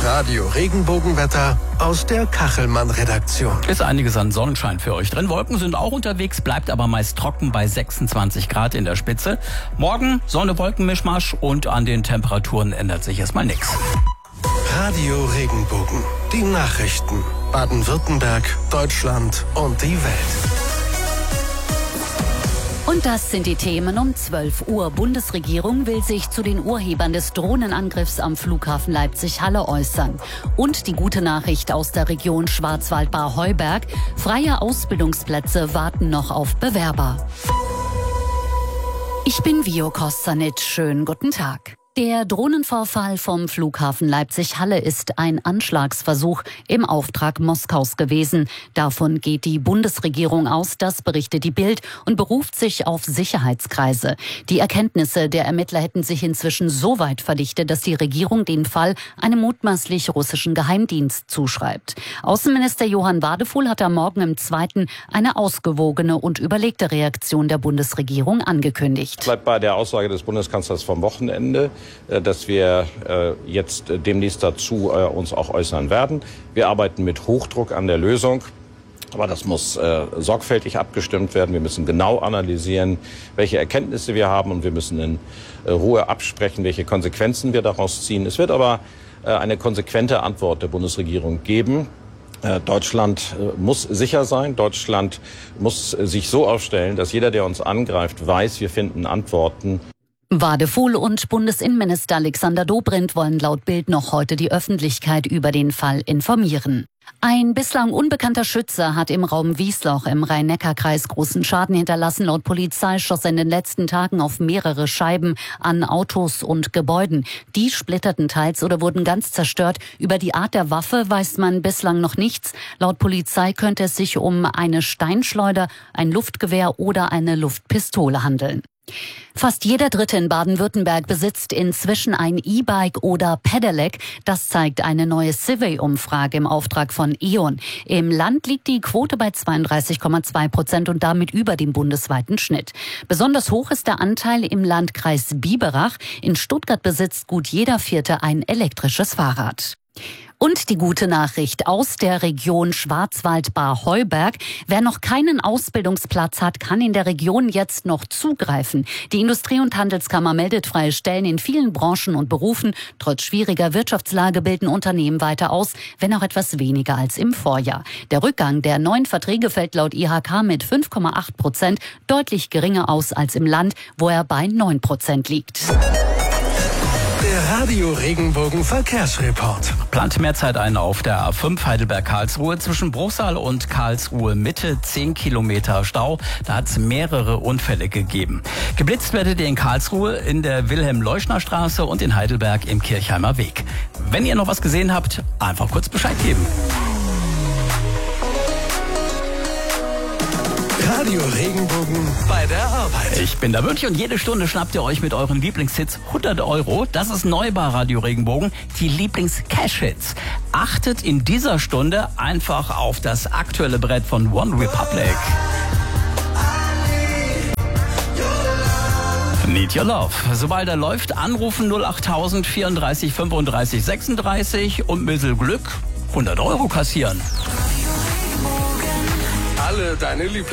Radio Regenbogenwetter aus der Kachelmann-Redaktion. Ist einiges an Sonnenschein für euch drin. Wolken sind auch unterwegs, bleibt aber meist trocken bei 26 Grad in der Spitze. Morgen Sonne-Wolken-Mischmasch und an den Temperaturen ändert sich erstmal nichts. Radio Regenbogen. Die Nachrichten. Baden-Württemberg, Deutschland und die Welt. Und das sind die Themen um 12 Uhr. Bundesregierung will sich zu den Urhebern des Drohnenangriffs am Flughafen Leipzig-Halle äußern. Und die gute Nachricht aus der Region Schwarzwald-Baar-Heuberg. Freie Ausbildungsplätze warten noch auf Bewerber. Ich bin Vio Kostanic. Schönen guten Tag. Der Drohnenvorfall vom Flughafen Leipzig-Halle ist ein Anschlagsversuch im Auftrag Moskaus gewesen. Davon geht die Bundesregierung aus, das berichtet die Bild und beruft sich auf Sicherheitskreise. Die Erkenntnisse der Ermittler hätten sich inzwischen so weit verdichtet, dass die Regierung den Fall einem mutmaßlich russischen Geheimdienst zuschreibt. Außenminister Johann Wadefuhl hat am Morgen im Zweiten eine ausgewogene und überlegte Reaktion der Bundesregierung angekündigt. Bleibt bei der Aussage des Bundeskanzlers vom Wochenende, dass wir jetzt demnächst dazu uns auch äußern werden. Wir arbeiten mit Hochdruck an der Lösung. Aber das muss sorgfältig abgestimmt werden. Wir müssen genau analysieren, welche Erkenntnisse wir haben. Und wir müssen in Ruhe absprechen, welche Konsequenzen wir daraus ziehen. Es wird aber eine konsequente Antwort der Bundesregierung geben. Deutschland muss sicher sein. Deutschland muss sich so aufstellen, dass jeder, der uns angreift, weiß, wir finden Antworten. Wadefuhl und Bundesinnenminister Alexander Dobrindt wollen laut Bild noch heute die Öffentlichkeit über den Fall informieren. Ein bislang unbekannter Schütze hat im Raum Wiesloch im Rhein-Neckar-Kreis großen Schaden hinterlassen. Laut Polizei schoss er in den letzten Tagen auf mehrere Scheiben an Autos und Gebäuden. Die splitterten teils oder wurden ganz zerstört. Über die Art der Waffe weiß man bislang noch nichts. Laut Polizei könnte es sich um eine Steinschleuder, ein Luftgewehr oder eine Luftpistole handeln. Fast jeder Dritte in Baden-Württemberg besitzt inzwischen ein E-Bike oder Pedelec. Das zeigt eine neue Civey-Umfrage im Auftrag von E.ON. Im Land liegt die Quote bei 32,2% und damit über dem bundesweiten Schnitt. Besonders hoch ist der Anteil im Landkreis Biberach. In Stuttgart besitzt gut jeder Vierte ein elektrisches Fahrrad. Und die gute Nachricht aus der Region Schwarzwald-Baar-Heuberg. Wer noch keinen Ausbildungsplatz hat, kann in der Region jetzt noch zugreifen. Die Industrie- und Handelskammer meldet freie Stellen in vielen Branchen und Berufen. Trotz schwieriger Wirtschaftslage bilden Unternehmen weiter aus, wenn auch etwas weniger als im Vorjahr. Der Rückgang der neuen Verträge fällt laut IHK mit 5,8% deutlich geringer aus als im Land, wo er bei 9% liegt. Der Radio Regenbogen Verkehrsreport. Plant mehr Zeit ein auf der A5 Heidelberg-Karlsruhe zwischen Bruchsal und Karlsruhe Mitte. 10 Kilometer Stau. Da hat es mehrere Unfälle gegeben. Geblitzt werdet ihr in Karlsruhe in der Wilhelm-Leuschner-Straße und in Heidelberg im Kirchheimer Weg. Wenn ihr noch was gesehen habt, einfach kurz Bescheid geben. Radio Regenbogen bei der Arbeit. Ich bin der Mönch und jede Stunde schnappt ihr euch mit euren Lieblingshits 100 €. Das ist neu bei Radio Regenbogen, die Lieblings-Cash-Hits. Achtet in dieser Stunde einfach auf das aktuelle Brett von One Republic. Need Your Love. Sobald er läuft, anrufen 08000 34 35 36 und mit Glück 100 € kassieren. Alle deine Lieblings